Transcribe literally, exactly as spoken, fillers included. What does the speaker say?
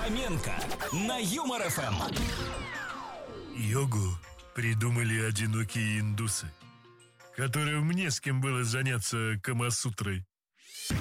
Фоменко на Юмор эф эм. Йогу придумали одинокие индусы, которым не с кем было заняться камасутрой.